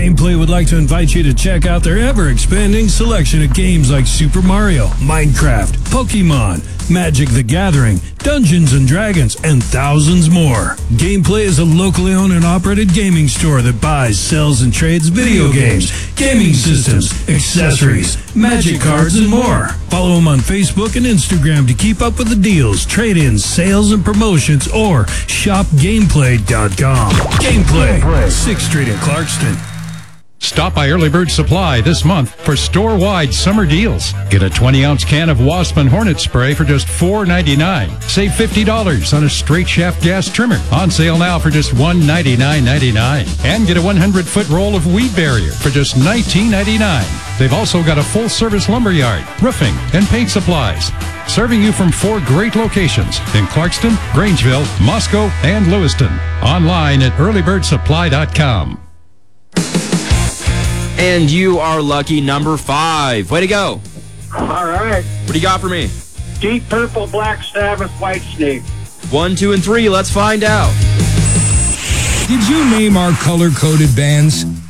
Gameplay would like to invite you to check out their ever-expanding selection of games like Super Mario, Minecraft, Pokemon, Magic the Gathering, Dungeons & Dragons, and thousands more. Gameplay is a locally owned and operated gaming store that buys, sells, and trades video games, gaming systems, accessories, magic cards, and more. Follow them on Facebook and Instagram to keep up with the deals, trade-ins, sales, and promotions, or shopgameplay.com. Gameplay, 6th Street in Clarkston. Stop by Early Bird Supply this month for store-wide summer deals. Get a 20-ounce can of Wasp and Hornet spray for just $4.99. Save $50 on a straight shaft gas trimmer. On sale now for just $199.99. And get a 100-foot roll of weed barrier for just $19.99. They've also got a full-service lumber yard, roofing, and paint supplies. Serving you from 4 great locations in Clarkston, Grangeville, Moscow, and Lewiston. Online at earlybirdsupply.com. And you are lucky number 5. Way to go. All right. What do you got for me? Deep Purple, Black Sabbath, Whitesnake. 1, 2, and 3. Let's find out. Did you name our color-coded bands?